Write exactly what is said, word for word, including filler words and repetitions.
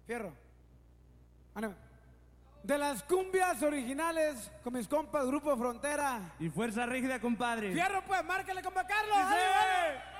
Fierro. Ándame. De las cumbias originales con mis compas Grupo Frontera. Y Fuerza Rígida, compadre. Fierro, pues, márcale, compa Carlos. ¡Sí! ¡Ánimo!